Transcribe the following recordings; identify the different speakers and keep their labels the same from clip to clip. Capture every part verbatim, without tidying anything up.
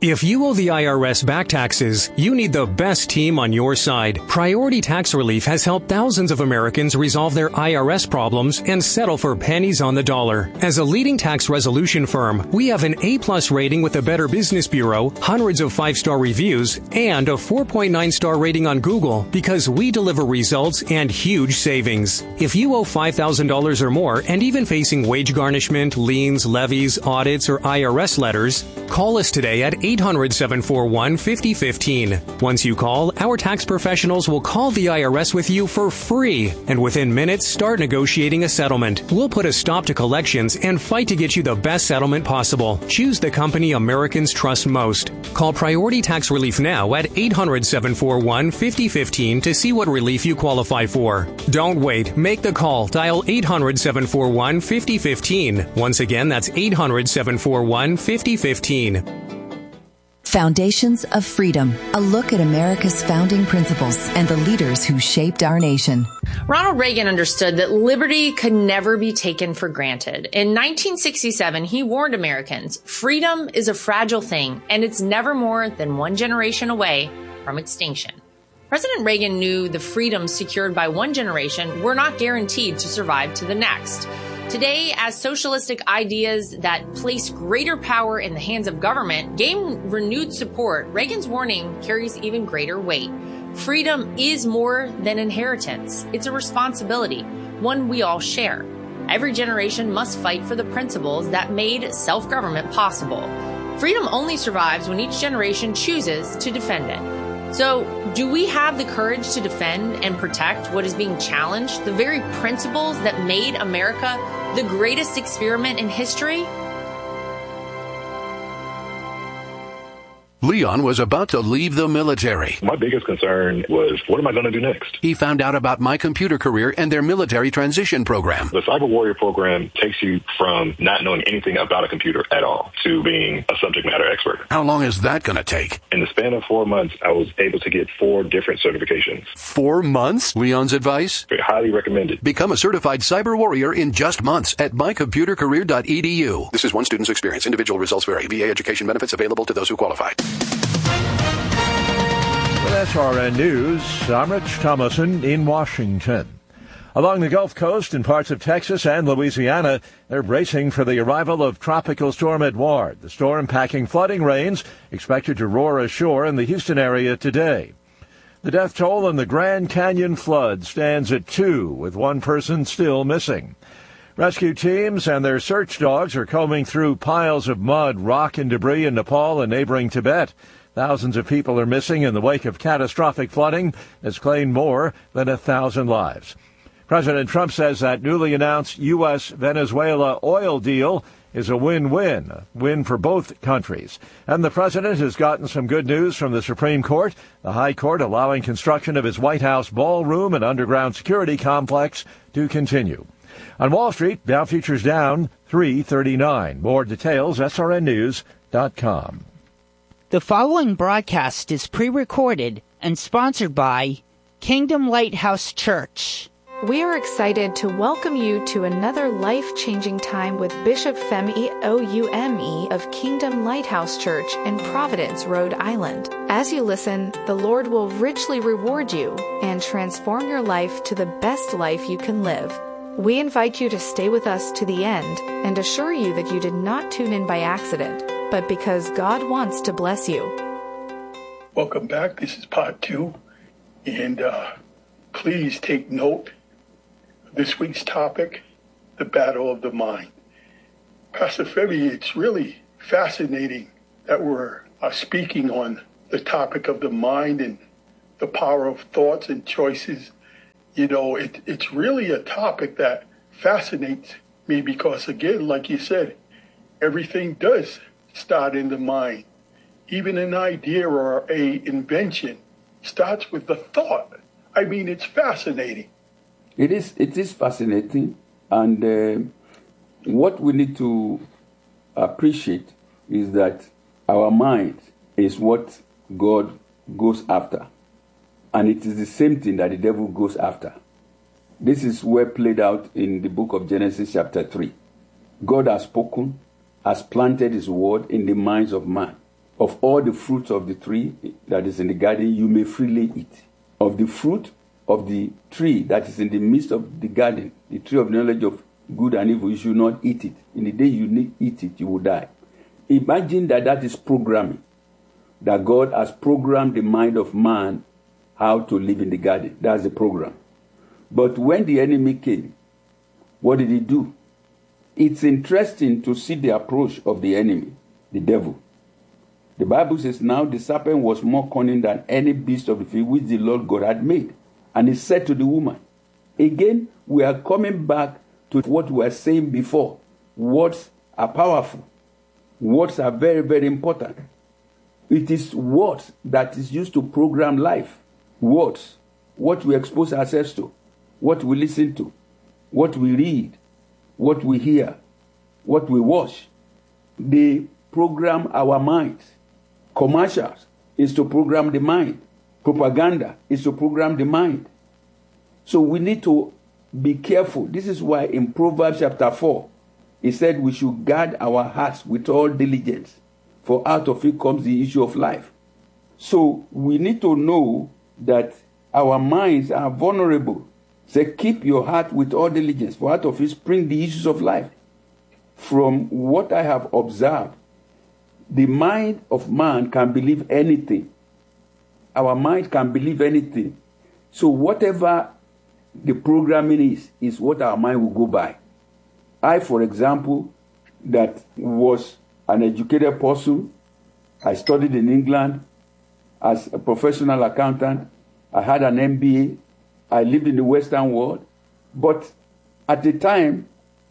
Speaker 1: If you owe the I R S back taxes, you need the best team on your side. Priority Tax Relief has helped thousands of Americans resolve their I R S problems and settle for pennies on the dollar. As a leading tax resolution firm, we have an A-plus rating with the Better Business Bureau, hundreds of five-star reviews, and a four point nine star rating on Google because we deliver results and huge savings. If you owe five thousand dollars or more and even facing wage garnishment, liens, levies, audits, or I R S letters, call us today at eight hundred, seven four one, five oh one five. Once you call, our tax professionals will call the I R S with you for free, and within minutes start negotiating a settlement. We'll put a stop to collections and fight to get you the best settlement possible. Choose the company Americans trust most. Call Priority Tax Relief now at eight hundred, seven four one, five oh one five to see what relief you qualify for. Don't wait. Make the call. Dial eight hundred, seven four one, five oh one five. Once again, that's eight hundred, seven four one, five oh one five.
Speaker 2: Foundations of Freedom, a look at America's founding principles and the leaders who shaped our nation.
Speaker 3: Ronald Reagan understood that liberty could never be taken for granted. In nineteen sixty-seven, he warned Americans, freedom is a fragile thing, and it's never more than one generation away from extinction. President Reagan knew the freedoms secured by one generation were not guaranteed to survive to the next. Today, as socialistic ideas that place greater power in the hands of government gain renewed support, Reagan's warning carries even greater weight. Freedom is more than inheritance. It's a responsibility, one we all share. Every generation must fight for the principles that made self-government possible. Freedom only survives when each generation chooses to defend it. So, do we have the courage to defend and protect what is being challenged, the very principles that made America the greatest experiment in history?
Speaker 4: Leon was about to leave the military.
Speaker 5: My biggest concern was, what am I going to do next?
Speaker 4: He found out about My Computer Career and their military transition program.
Speaker 5: The Cyber Warrior program takes you from not knowing anything about a computer at all to being a subject matter expert.
Speaker 4: How long is that going to take?
Speaker 5: In the span of four months, I was able to get four different certifications.
Speaker 4: Four months? Leon's advice?
Speaker 5: I highly recommend it.
Speaker 4: Become a certified cyber warrior in just months at my computer career dot e d u. This is one student's experience. Individual results vary. V A education benefits available to those who qualify.
Speaker 6: With S R N News, I'm Rich Thomason in Washington. Along the Gulf Coast and parts of Texas and Louisiana, they're bracing for the arrival of Tropical Storm Edouard. The storm packing flooding rains expected to roar ashore in the Houston area today. The death toll in the Grand Canyon flood stands at two, with one person still missing. Rescue teams and their search dogs are combing through piles of mud, rock, and debris in Nepal and neighboring Tibet. Thousands of people are missing in the wake of catastrophic flooding that's claimed more than a thousand lives. President Trump says that newly announced U S Venezuela oil deal is a win-win, a win for both countries. And the president has gotten some good news from the Supreme Court, the High Court allowing construction of his White House ballroom and underground security complex to continue. On Wall Street, Dow futures down three thirty-nine. More details, S R N news dot com.
Speaker 7: The following broadcast is pre-recorded and sponsored by Kingdom Lighthouse Church.
Speaker 8: We are excited to welcome you to another life-changing time with Bishop Femi Oume of Kingdom Lighthouse Church in Providence, Rhode Island. As you listen, the Lord will richly reward you and transform your life to the best life you can live. We invite you to stay with us to the end and assure you that you did not tune in by accident, but because God wants to bless you.
Speaker 9: Welcome back. This is part two. And uh, please take note of this week's topic, the battle of the mind. Pastor Femi, it's really fascinating that we're uh, speaking on the topic of the mind and the power of thoughts and choices. You know, it, it's really a topic that fascinates me because, again, like you said, everything does start in the mind. Even an idea or a invention starts with the thought. I mean, it's fascinating.
Speaker 10: It is. It is fascinating, and uh, what we need to appreciate is that our mind is what God goes after, and it is the same thing that the devil goes after. This is well played out in the book of Genesis, chapter three. God has spoken, has planted His word in the minds of man. of all the fruits of the tree that is in the garden, you may freely eat. Of the fruit of the tree that is in the midst of the garden, the tree of knowledge of good and evil, you should not eat it. In the day you eat it, you will die. Imagine that that is programming. That God has programmed the mind of man how to live in the garden. That's the program. But when the enemy came, what did he do? It's interesting to see the approach of the enemy, the devil. The Bible says, now the serpent was more cunning than any beast of the field which the Lord God had made. And he said to the woman, again, we are coming back to what we were saying before. Words are powerful. Words are very, very important. It is words that is used to program life. Words, what we expose ourselves to, what we listen to, what we read, what we hear, what we watch. They program our minds. Commercials is to program the mind. Propaganda is to program the mind. So we need to be careful. This is why in Proverbs chapter four, it said we should guard our hearts with all diligence, for out of it comes the issue of life. So we need to know that our minds are vulnerable. Say, keep your heart with all diligence, for out of it spring the issues of life. From what I have observed, the mind of man can believe anything. Our mind can believe anything. So whatever the programming is, is what our mind will go by. I, for example, that was an educated person, I studied in England as a professional accountant, I had an M B A, I lived in the Western world, but at the time,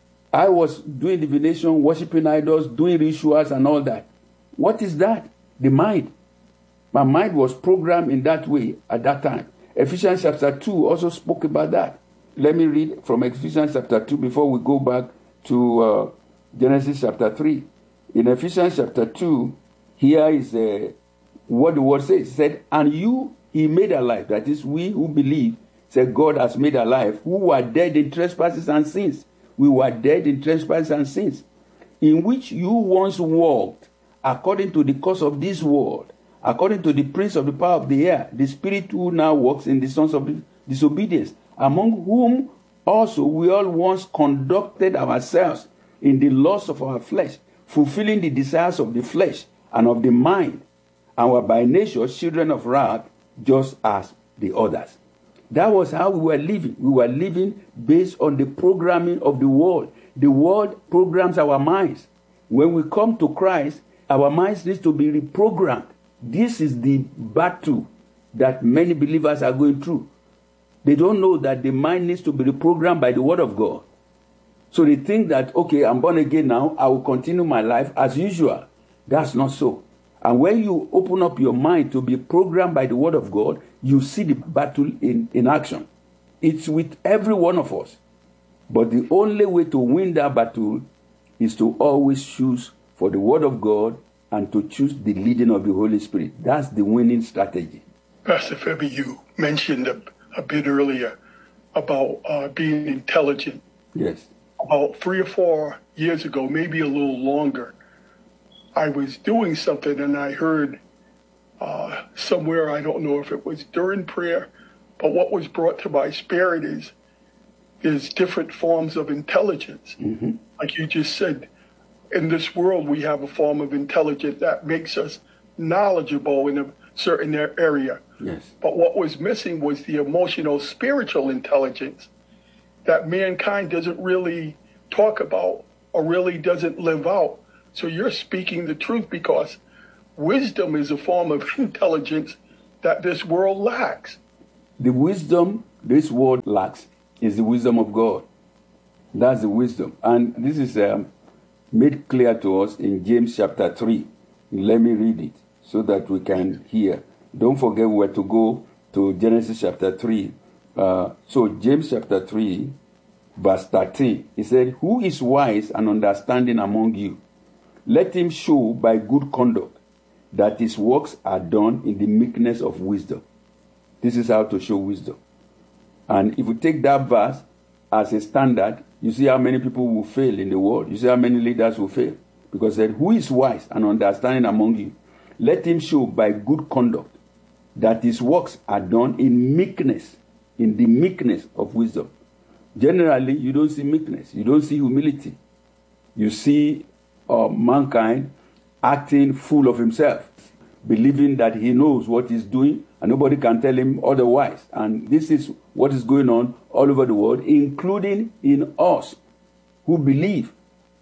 Speaker 10: I was doing divination, worshiping idols, doing rituals and all that. What is that? The mind. My mind was programmed in that way at that time. Ephesians chapter two also spoke about that. Let me read from Ephesians chapter two before we go back to uh, Genesis chapter three. In Ephesians chapter two, here is uh, what the word says. It said, and you he made alive. That is, we who believe, said God has made alive, who were dead in trespasses and sins. We were dead in trespasses and sins, in which you once walked, according to the course of this world, according to the prince of the power of the air, the spirit who now works in the sons of disobedience, among whom also we all once conducted ourselves in the lusts of our flesh, fulfilling the desires of the flesh and of the mind, and were by nature children of wrath, just as the others. That was how we were living. We were living based on the programming of the world. The world programs our minds. When we come to Christ, our minds need to be reprogrammed. This is the battle that many believers are going through. They don't know that the mind needs to be reprogrammed by the word of God. So they think that, okay, I'm born again now, I will continue my life as usual. That's not so. And when you open up your mind to be programmed by the word of God, you see the battle in, in action. It's with every one of us. But the only way to win that battle is to always choose for the word of God and to choose the leading of the Holy Spirit. That's the winning strategy.
Speaker 9: Pastor Femi, you mentioned a, a bit earlier about uh, being intelligent.
Speaker 10: Yes.
Speaker 9: About three or four years ago, maybe a little longer, I was doing something and I heard uh, somewhere, I don't know if it was during prayer, but what was brought to my spirit is there's different forms of intelligence.
Speaker 10: Mm-hmm.
Speaker 9: Like you just said, in this world, we have a form of intelligence that makes us knowledgeable in a certain area.
Speaker 10: Yes.
Speaker 9: But what was missing was the emotional, spiritual intelligence that mankind doesn't really talk about or really doesn't live out. So you're speaking the truth, because wisdom is a form of intelligence that this world lacks.
Speaker 10: The wisdom this world lacks is the wisdom of God. That's the wisdom. And this is um, made clear to us in James chapter three. Let me read it so that we can hear. Don't forget where to go to Genesis chapter three. Uh, so James chapter three, verse thirteen. He said, who is wise and understanding among you? Let him show by good conduct that his works are done in the meekness of wisdom. This is how to show wisdom. And if you take that verse as a standard, you see how many people will fail in the world. You see how many leaders will fail. Because it said, who is wise and understanding among you? let him show by good conduct that his works are done in meekness, in the meekness of wisdom. Generally, you don't see meekness. You don't see humility. You see uh, mankind acting full of himself, believing that he knows what he's doing and nobody can tell him otherwise. And this is what is going on all over the world, including in us who believe.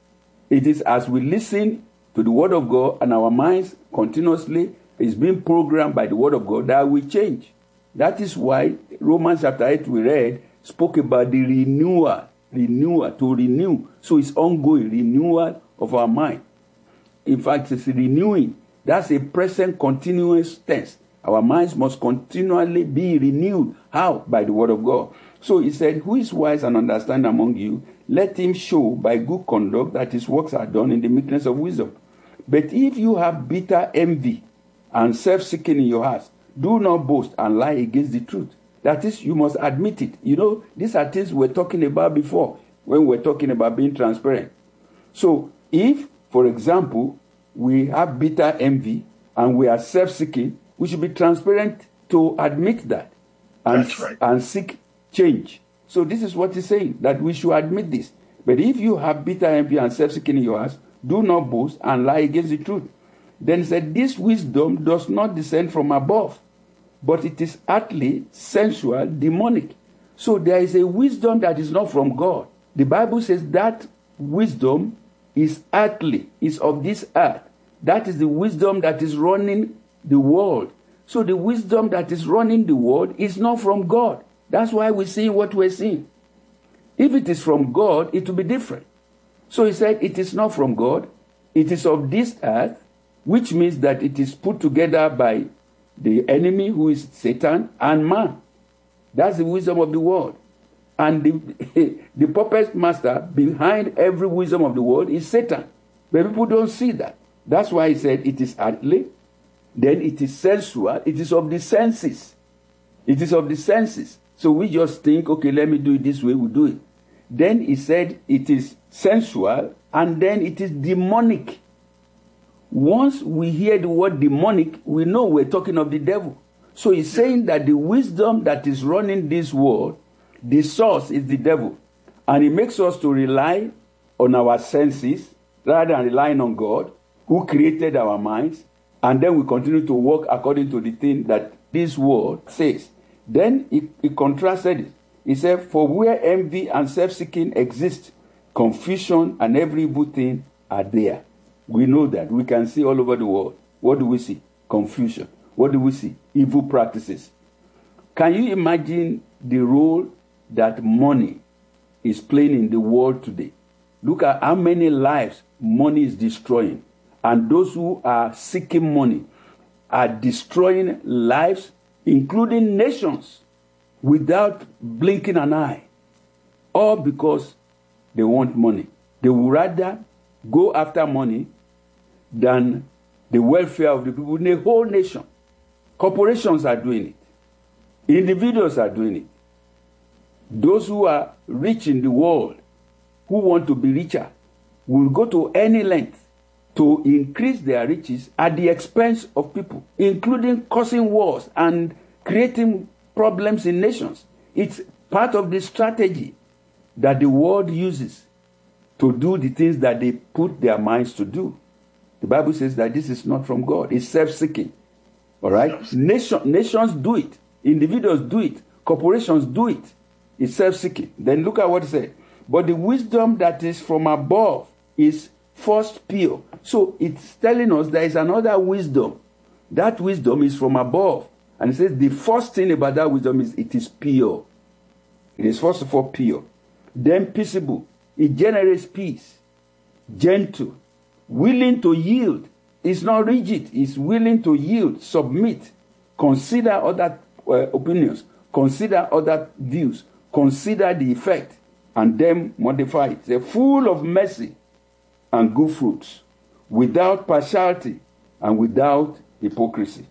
Speaker 10: It is as we listen to the word of God and our minds continuously is being programmed by the word of God that we change. That is why Romans chapter eight we read spoke about the renewal, renewal, to renew. So it's ongoing renewal of our mind. In fact, it's renewing. That's a present continuous tense. Our minds must continually be renewed. How? By the word of God. So he said, who is wise and understanding among you? Let him show by good conduct that his works are done in the meekness of wisdom. But if you have bitter envy and self-seeking in your hearts, do not boast and lie against the truth. That is, you must admit it. You know, these are things we were talking about before when we were talking about being transparent. So if, for example, we have bitter envy and we are self-seeking, we should be transparent to admit that and,
Speaker 9: That's right.
Speaker 10: and seek change. So this is what he's saying, that we should admit this. But if you have bitter envy and self-seeking in your hearts, do not boast and lie against the truth. Then he said, this wisdom does not descend from above, but it is earthly, sensual, demonic. So there is a wisdom that is not from God. The Bible says that wisdom is earthly, is of this earth. That is the wisdom that is running the world. So the wisdom that is running the world is not from God. That's why we see what we're seeing. If it is from God, it will be different. So he said, it is not from God. It is of this earth, which means that it is put together by the enemy, who is Satan, and man. That's the wisdom of the world. And the, the puppet master behind every wisdom of the world is Satan. But people don't see that. That's why he said it is earthly, then it is sensual, it is of the senses. It is of the senses. So we just think, okay, let me do it this way, we do it. Then he said it is sensual, and then it is demonic. Once we hear the word demonic, we know we're talking of the devil. So he's saying that the wisdom that is running this world, the source is the devil. And it makes us to rely on our senses rather than relying on God, who created our minds. And then we continue to work according to the thing that this world says. Then he, he contrasted it. He said, for where envy and self-seeking exist, confusion and every evil thing are there. We know that. We can see all over the world. What do we see? Confusion. What do we see? Evil practices. Can you imagine the role that money is playing in the world today? Look at how many lives money is destroying. And those who are seeking money are destroying lives, including nations, without blinking an eye. All because they want money. They would rather go after money than the welfare of the people in the whole nation. Corporations are doing it. Individuals are doing it. Those who are rich in the world, who want to be richer, will go to any length to increase their riches at the expense of people, including causing wars and creating problems in nations. It's part of the strategy that the world uses to do the things that they put their minds to do. The Bible says that this is not from God. It's self-seeking. All right? Nation, nations do it. Individuals do it. Corporations do it. It's self-seeking. Then look at what it said. But the wisdom that is from above is first pure. So it's telling us there is another wisdom. That wisdom is from above. And it says the first thing about that wisdom is it is pure. It is first of all pure. Then peaceable. It generates peace. Gentle. Willing to yield. It's not rigid. It's willing to yield, submit, consider other uh, opinions, consider other views, consider the effect, and then modify it. They're full of mercy and good fruits, without partiality and without hypocrisy.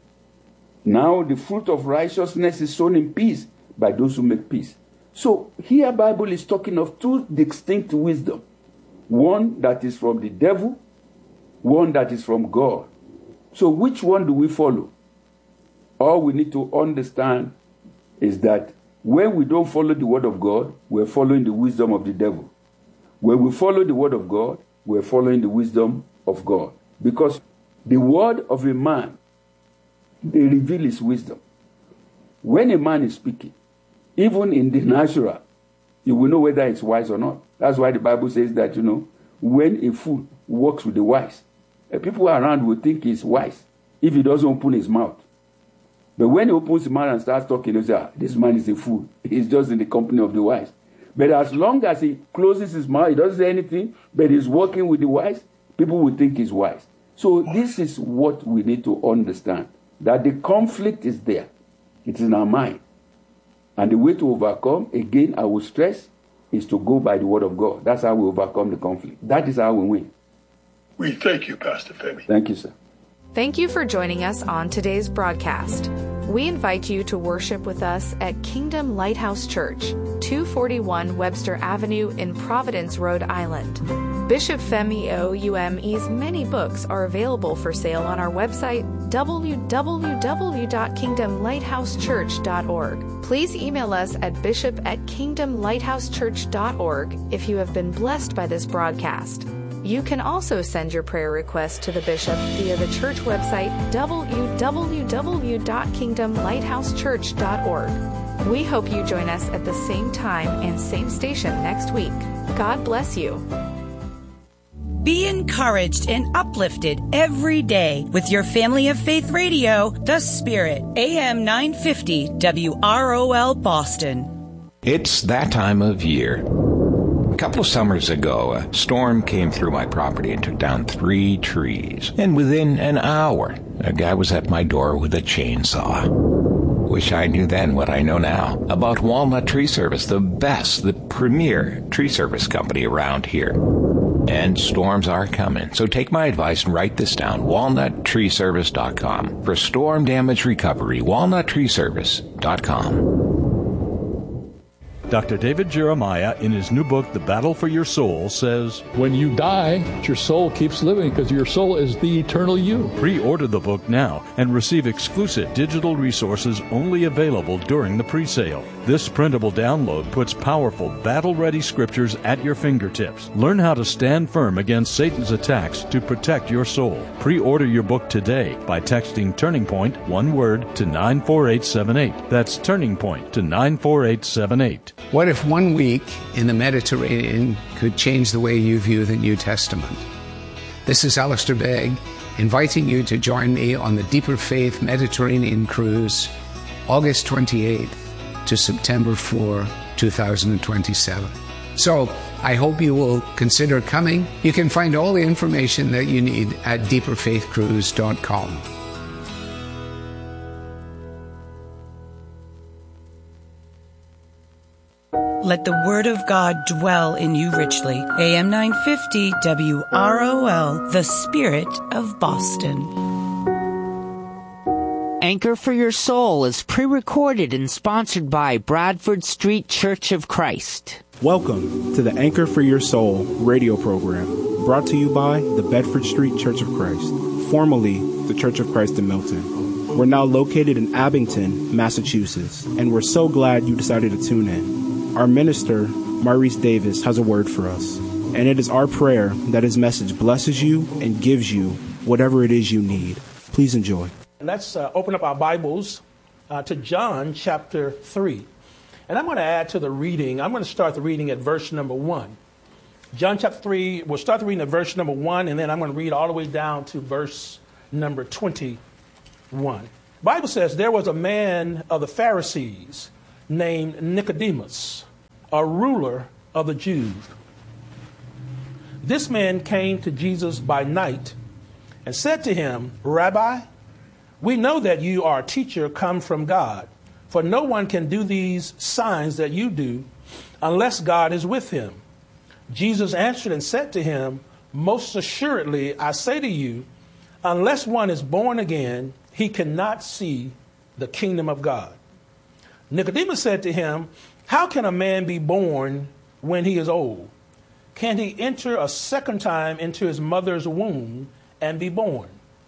Speaker 10: Now the fruit of righteousness is sown in peace by those who make peace. So here Bible is talking of two distinct wisdom. One that is from the devil, one that is from God. So which one do we follow? All we need to understand is that when we don't follow the word of God, we're following the wisdom of the devil. When we follow the word of God, we're following the wisdom of God. Because the word of a man, they reveal his wisdom. When a man is speaking, even in the natural, you will know whether it's wise or not. That's why the Bible says that, you know, when a fool walks with the wise, people around will think he's wise if he doesn't open his mouth. But when he opens his mouth and starts talking, they say, ah, this man is a fool. He's just in the company of the wise. But as long as he closes his mouth, he doesn't say anything, but he's working with the wise, people will think he's wise. So this is what we need to understand, that the conflict is there. It's in our mind. And the way to overcome, again, I will stress, is to go by the word of God. That's how we overcome the conflict. That is how we win.
Speaker 9: We thank you, Pastor Femi.
Speaker 10: Thank you, sir.
Speaker 8: Thank you for joining us on today's broadcast. We invite you to worship with us at Kingdom Lighthouse Church, two forty-one Webster Avenue in Providence, Rhode Island. Bishop Femi O U M E's many books are available for sale on our website, w w w dot kingdom lighthouse church dot org. Please email us at bishop at kingdom lighthouse church dot org if you have been blessed by this broadcast. You can also send your prayer request to the bishop via the church website, w w w dot kingdom lighthouse church dot org. We hope you join us at the same time and same station next week. God bless you.
Speaker 11: Be encouraged and uplifted every day with your Family of Faith Radio, The Spirit, A M nine fifty W R O L Boston.
Speaker 12: It's that time of year. A couple of summers ago, a storm came through my property and took down three trees. And within an hour, a guy was at my door with a chainsaw. Wish I knew then what I know now about Walnut Tree Service, the best, the premier tree service company around here. And storms are coming, so take my advice and write this down, walnut tree service dot com. For storm damage recovery, walnut tree service dot com.
Speaker 13: Doctor David Jeremiah, in his new book, The Battle for Your Soul, says,
Speaker 14: when you die, your soul keeps living because your soul is the eternal you.
Speaker 13: Pre-order the book now and receive exclusive digital resources only available during the pre-sale. This printable download puts powerful, battle-ready scriptures at your fingertips. Learn how to stand firm against Satan's attacks to protect your soul. Pre-order your book today by texting Turning Point, one word, to nine four eight seven eight. That's Turning Point to nine four eight seven eight.
Speaker 15: What if one week in the Mediterranean could change the way you view the New Testament? This is Alistair Begg, inviting you to join me on the Deeper Faith Mediterranean Cruise, August twenty-eighth to September fourth, two thousand twenty-seven. So, I hope you will consider coming. You can find all the information that you need at deeper faith cruise dot com.
Speaker 11: Let the Word of God dwell in you richly. A M nine fifty W R O L, The Spirit of Boston.
Speaker 7: Anchor for Your Soul is pre-recorded and sponsored by Bradford Street Church of Christ.
Speaker 16: Welcome to the Anchor for Your Soul radio program, brought to you by the Bedford Street Church of Christ, formerly the Church of Christ in Milton. We're now located in Abington, Massachusetts, and we're so glad you decided to tune in. Our minister, Maurice Davis, has a word for us, and it is our prayer that his message blesses you and gives you whatever it is you need. Please enjoy.
Speaker 17: Let's uh, open up our Bibles uh, to John chapter three. And I'm going to add to the reading. I'm going to start the reading at verse number one. John chapter three, we'll start the reading at verse number one, and then I'm going to read all the way down to verse number twenty-one. The Bible says, there was a man of the Pharisees named Nicodemus, a ruler of the Jews. This man came to Jesus by night and said to him, Rabbi, we know that you are a teacher come from God, for no one can do these signs that you do unless God is with him. Jesus answered and said to him, most assuredly, I say to you, unless one is born again, he cannot see the kingdom of God. Nicodemus said to him, how can a man be born when he is old? Can he enter a second time into his mother's womb and be born?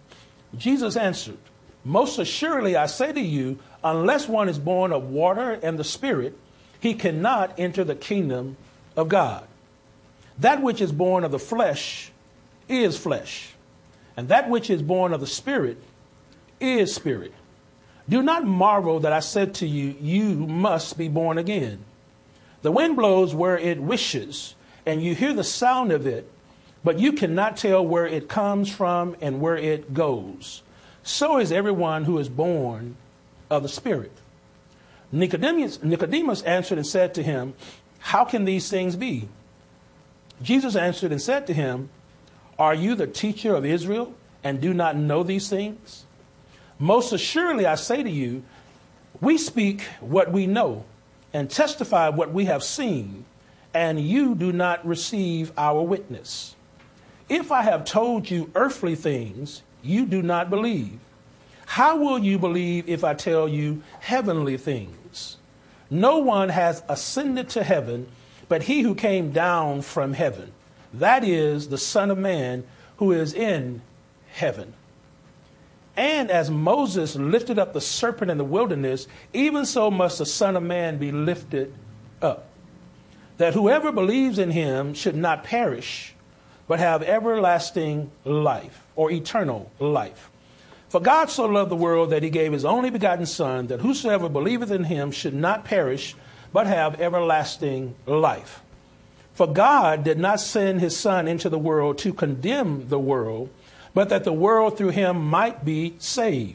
Speaker 17: Jesus answered, most assuredly I say to you, unless one is born of water and the Spirit, he cannot enter the kingdom of God. That which is born of the flesh is flesh, and that which is born of the Spirit is spirit. Do not marvel that I said to you, you must be born again. The wind blows where it wishes, and you hear the sound of it, but you cannot tell where it comes from and where it goes. So is everyone who is born of the Spirit. Nicodemus, Nicodemus answered and said to him, how can these things be? Jesus answered and said to him, are you the teacher of Israel and do not know these things? Most assuredly I say to you, we speak what we know and testify what we have seen, and you do not receive our witness. If I have told you earthly things, you do not believe. How will you believe if I tell you heavenly things? No one has ascended to heaven but he who came down from heaven, that is the Son of Man who is in heaven. And as Moses lifted up the serpent in the wilderness, even so must the Son of Man be lifted up, that whoever believes in him should not perish, but have everlasting life, or eternal life. For God so loved the world that he gave his only begotten Son, that whosoever believeth in him should not perish, but have everlasting life. For God did not send his Son into the world to condemn the world, but that the world through him might be saved.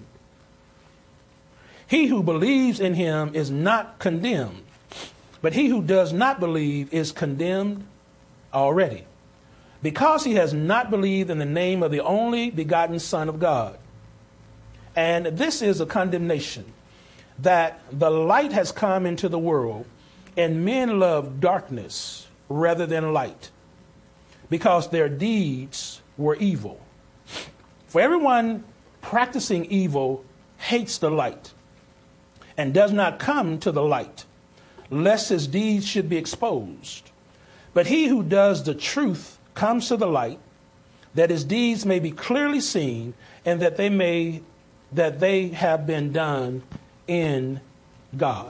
Speaker 17: He who believes in him is not condemned, but he who does not believe is condemned already, because he has not believed in the name of the only begotten Son of God. And this is a condemnation, that the light has come into the world, and men love darkness rather than light, because their deeds were evil. For everyone practicing evil hates the light, and does not come to the light, lest his deeds should be exposed. But he who does the truth comes to the light, that his deeds may be clearly seen, and that they may that they have been done in God.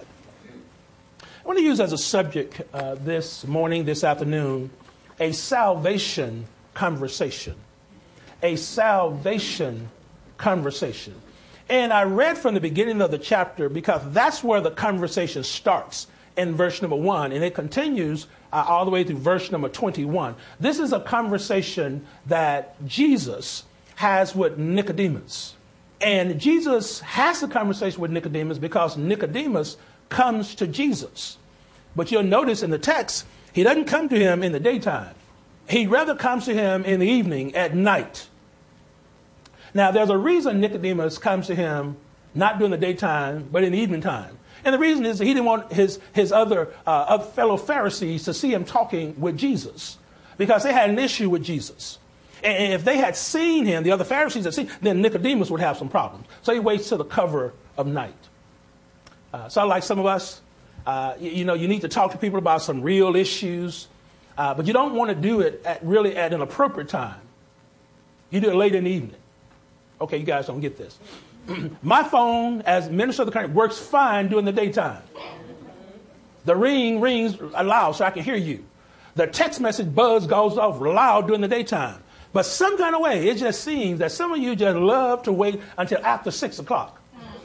Speaker 17: I want to use as a subject uh, this morning, this afternoon, a salvation conversation. A salvation conversation. And I read from the beginning of the chapter because that's where the conversation starts, in verse number one, and it continues uh, all the way through verse number twenty-one. This is a conversation that Jesus has with Nicodemus. And Jesus has a conversation with Nicodemus because Nicodemus comes to Jesus. But you'll notice in the text, he doesn't come to him in the daytime. He rather comes to him in the evening, at night. Now, there's a reason Nicodemus comes to him not during the daytime, but in the evening time. And the reason is that he didn't want his, his other, uh, other fellow Pharisees to see him talking with Jesus, because they had an issue with Jesus. And if they had seen him, the other Pharisees had seen, then Nicodemus would have some problems. So he waits till the cover of night. Uh, so like some of us, uh, you, you know, you need to talk to people about some real issues, uh, but you don't want to do it at really at an appropriate time. You do it late in the evening. Okay, you guys don't get this. My phone, as minister of the country, works fine during the daytime. The ring rings loud so I can hear you. The text message buzz goes off loud during the daytime. But some kind of way, it just seems that some of you just love to wait until after six o'clock.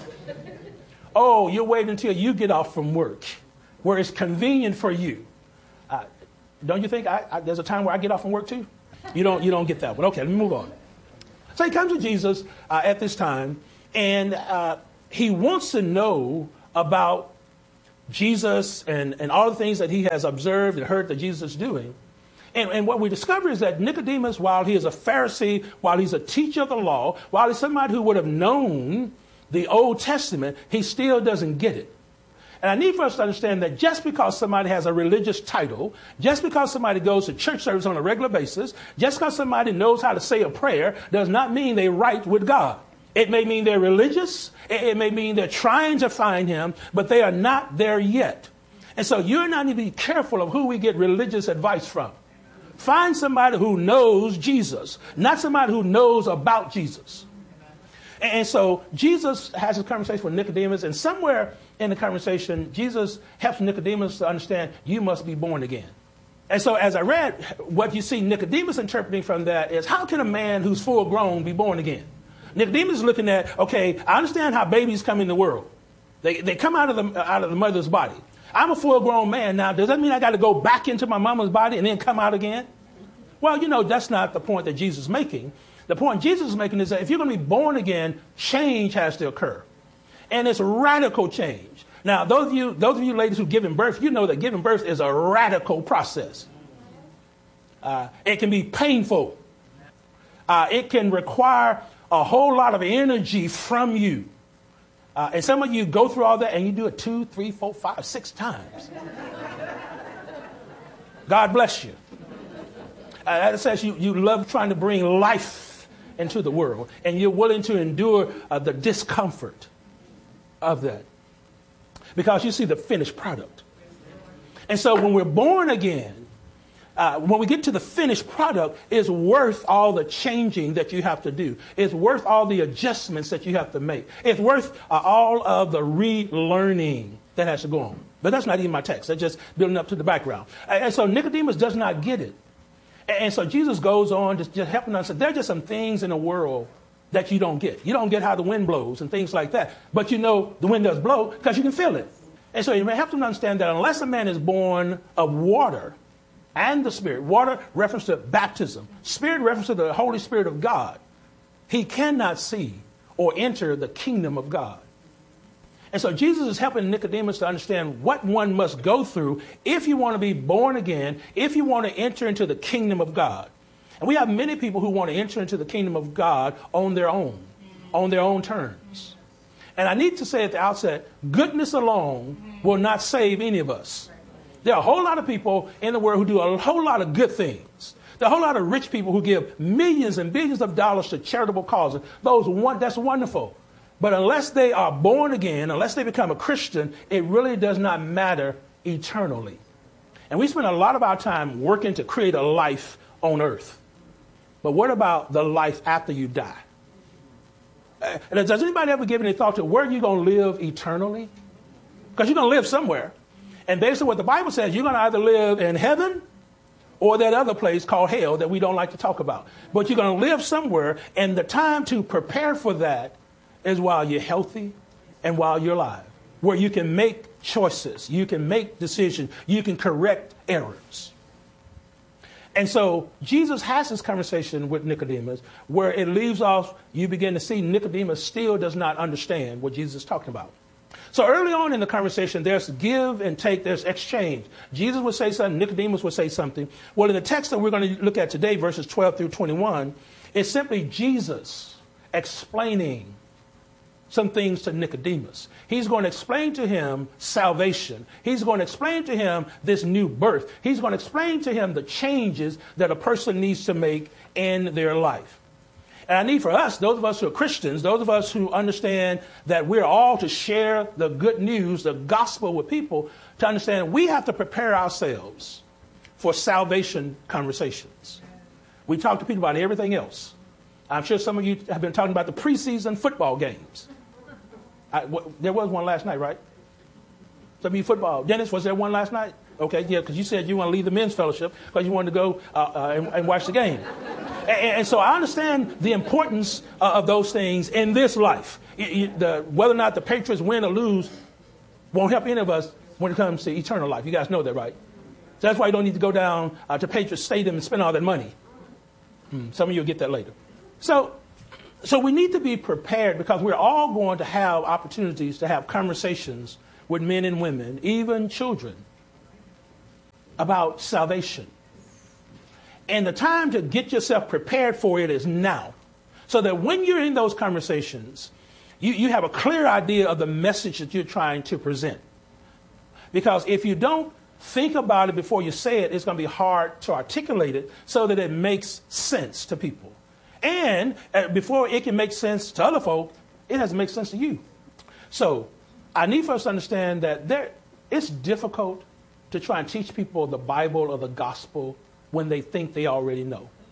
Speaker 17: Oh, you're waiting until you get off from work, where it's convenient for you. Uh, don't you think I, I, there's a time where I get off from work too? You don't. You don't get that one. Okay, let me move on. So he comes to Jesus uh, at this time, and uh, he wants to know about Jesus and, and all the things that he has observed and heard that Jesus is doing. And, and what we discover is that Nicodemus, while he is a Pharisee, while he's a teacher of the law, while he's somebody who would have known the Old Testament, he still doesn't get it. And I need for us to understand that just because somebody has a religious title, just because somebody goes to church service on a regular basis, just because somebody knows how to say a prayer, does not mean they're right with God. It may mean they're religious. It may mean they're trying to find him, but they are not there yet. And so you and I need to be careful of who we get religious advice from. Find somebody who knows Jesus, not somebody who knows about Jesus. And so Jesus has a conversation with Nicodemus, and somewhere in the conversation, Jesus helps Nicodemus to understand you must be born again. And so as I read, what you see Nicodemus interpreting from that is, how can a man who's full grown be born again? Nicodemus is looking at, okay, I understand how babies come in the world. They they come out of the out of the mother's body. I'm a full grown man now. Does that mean I got to go back into my mama's body and then come out again? Well, you know, that's not the point that Jesus is making. The point Jesus is making is that if you're going to be born again, change has to occur. And it's radical change. Now, those of you, those of you ladies who've given birth, you know that giving birth is a radical process. Uh, it can be painful. Uh, it can require a whole lot of energy from you. Uh, and some of you go through all that and you do it two, three, four, five, six times. God bless you. Uh, that says you, you love trying to bring life into the world, and you're willing to endure uh, the discomfort of that because you see the finished product. And so when we're born again, uh, when we get to the finished product, it's worth all the changing that you have to do. It's worth all the adjustments that you have to make. It's worth uh, all of the relearning that has to go on. But that's not even my text. That's just building up to the background. And so Nicodemus does not get it. And so Jesus goes on just, just helping us. There are just some things in the world that you don't get. You don't get how the wind blows and things like that. But you know the wind does blow because you can feel it. And so you may have to understand that unless a man is born of water and the Spirit, water reference to baptism, Spirit reference to the Holy Spirit of God, he cannot see or enter the kingdom of God. And so Jesus is helping Nicodemus to understand what one must go through if you want to be born again, if you want to enter into the kingdom of God. And we have many people who want to enter into the kingdom of God on their own, on their own terms. And I need to say at the outset, goodness alone will not save any of us. There are a whole lot of people in the world who do a whole lot of good things. There are a whole lot of rich people who give millions and billions of dollars to charitable causes. Those one, that's wonderful. But unless they are born again, unless they become a Christian, it really does not matter eternally. And we spend a lot of our time working to create a life on earth. But what about the life after you die? Uh, does anybody ever give any thought to where you're going to live eternally? Because you're going to live somewhere. And basically what the Bible says, you're going to either live in heaven or that other place called hell that we don't like to talk about. But you're going to live somewhere, and the time to prepare for that is while you're healthy and while you're alive, where you can make choices, you can make decisions, you can correct errors. And so Jesus has this conversation with Nicodemus where it leaves off, you begin to see Nicodemus still does not understand what Jesus is talking about. So early on in the conversation, there's give and take, there's exchange. Jesus would say something, Nicodemus would say something. Well, in the text that we're going to look at today, verses twelve through twenty-one, it's simply Jesus explaining some things to Nicodemus. He's going to explain to him salvation. He's going to explain to him this new birth. He's going to explain to him the changes that a person needs to make in their life. And I need for us, those of us who are Christians, those of us who understand that we're all to share the good news, the gospel with people, to understand we have to prepare ourselves for salvation conversations. We talk to people about everything else. I'm sure some of you have been talking about the preseason football games. I, w- there was one last night, right? Some of you football. Dennis, was there one last night? Okay, yeah, because you said you want to leave the men's fellowship because you wanted to go uh, uh, and, and watch the game. And, and so I understand the importance uh, of those things in this life. You, you, the, whether or not the Patriots win or lose won't help any of us when it comes to eternal life. You guys know that, right? So that's why you don't need to go down uh, to Patriots Stadium and spend all that money. Hmm, some of you will get that later. So, so we need to be prepared because we're all going to have opportunities to have conversations with men and women, even children, about salvation. And the time to get yourself prepared for it is now. So that when you're in those conversations, you, you have a clear idea of the message that you're trying to present. Because if you don't think about it before you say it, it's going to be hard to articulate it so that it makes sense to people. And uh, before it can make sense to other folk, it has to make sense to you. So I need for us to understand that there, it's difficult to try and teach people the Bible or the gospel when they think they already know.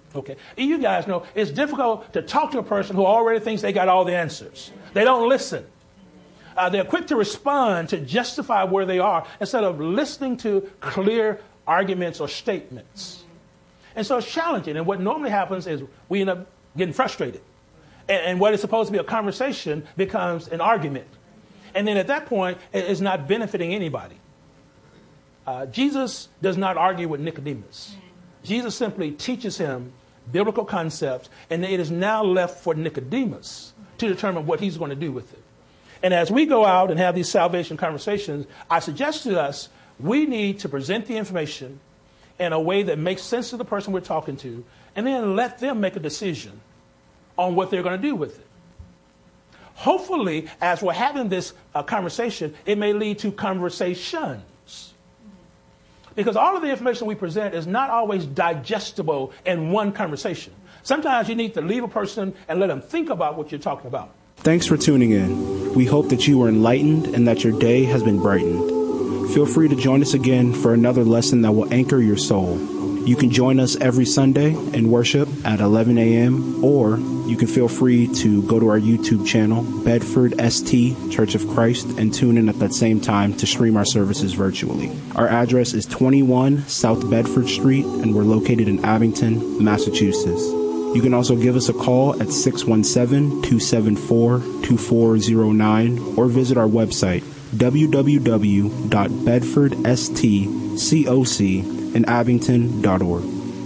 Speaker 17: Okay. You guys know it's difficult to talk to a person who already thinks they got all the answers. They don't listen. Uh, they're quick to respond to justify where they are instead of listening to clear arguments or statements. And so it's challenging. And what normally happens is we end up getting frustrated. And, and what is supposed to be a conversation becomes an argument. And then at that point, it's not benefiting anybody. Uh, Jesus does not argue with Nicodemus. Jesus simply teaches him biblical concepts, and it is now left for Nicodemus to determine what he's going to do with it. And as we go out and have these salvation conversations, I suggest to us we need to present the information in a way that makes sense to the person we're talking to, and then let them make a decision on what they're going to do with it. Hopefully, as we're having this uh, conversation, it may lead to conversations. Because all of the information we present is not always digestible in one conversation. Sometimes you need to leave a person and let them think about what you're talking about.
Speaker 16: Thanks for tuning in. We hope that you were enlightened and that your day has been brightened. Feel free to join us again for another lesson that will anchor your soul. You can join us every Sunday in worship at eleven a.m. or you can feel free to go to our YouTube channel, Bedford S T Church of Christ, and tune in at that same time to stream our services virtually. Our address is twenty-one South Bedford Street, and we're located in Abington, Massachusetts. You can also give us a call at six one seven, two seven four, two four zero nine or visit our website, w w w dot bedford s t coc in abington dot org.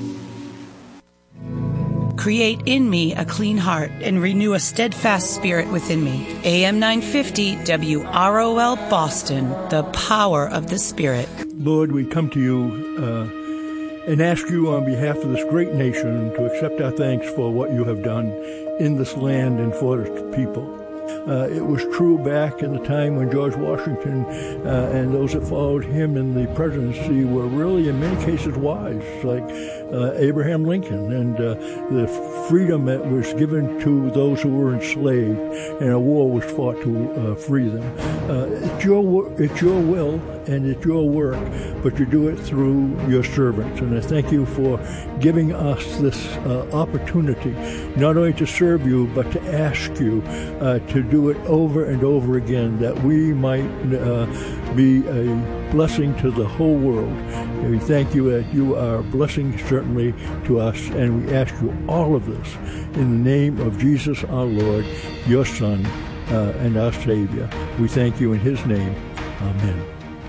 Speaker 11: Create in me a clean heart and renew a steadfast spirit within me. A M nine fifty W R O L Boston, the power of the Spirit.
Speaker 18: Lord, we come to you uh, and ask you on behalf of this great nation to accept our thanks for what you have done in this land and for its people. Uh, it was true back in the time when George Washington uh, and those that followed him in the presidency were really, in many cases, wise, like uh, Abraham Lincoln, and uh, the freedom that was given to those who were enslaved, and a war was fought to uh, free them. Uh, it's your it's your will and it's your work, but you do it through your servants. And I thank you for giving us this uh, opportunity, not only to serve you, but to ask you uh, to do it over and over again, that we might uh, be a blessing to the whole world. And we thank you that you are a blessing certainly to us, and we ask you all of this in the name of Jesus our Lord, your Son, uh, and our Savior. We thank you in his name. Amen.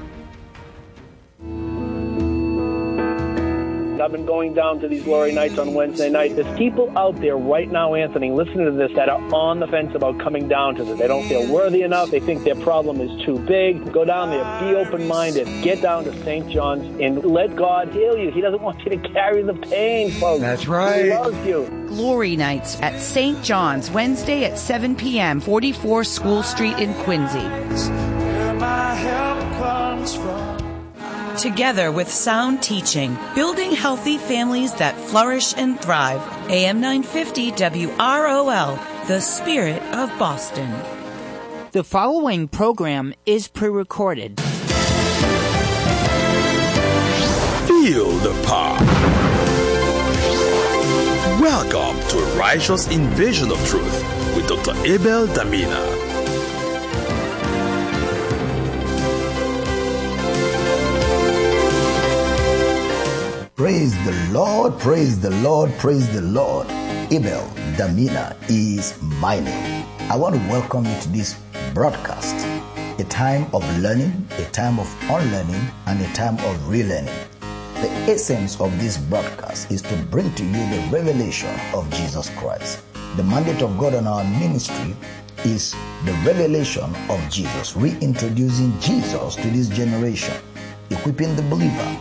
Speaker 19: I've been going down to these glory nights on Wednesday night. There's people out there right now, Anthony, listening to this, that are on the fence about coming down to this. They don't feel worthy enough. They think their problem is too big. Go down there. Be open-minded. Get down to Saint John's and let God heal you. He doesn't want you to carry the pain, folks.
Speaker 20: That's right.
Speaker 19: He loves you.
Speaker 11: Glory Nights at Saint John's, Wednesday at seven p.m., forty-four School Street in Quincy.
Speaker 21: Where my help comes from.
Speaker 11: Together with sound teaching, building healthy families that flourish and thrive. A M nine fifty W R O L, the Spirit of Boston.
Speaker 7: The following program is pre-recorded.
Speaker 22: Feel the power. Welcome to a Righteous Invasion of Truth with Doctor Abel Damina.
Speaker 23: Praise the Lord, praise the Lord, praise the Lord. Abel Damina is my name. I want to welcome you to this broadcast, a time of learning, a time of unlearning, and a time of relearning. The essence of this broadcast is to bring to you the revelation of Jesus Christ. The mandate of God on our ministry is the revelation of Jesus, reintroducing Jesus to this generation, equipping the believer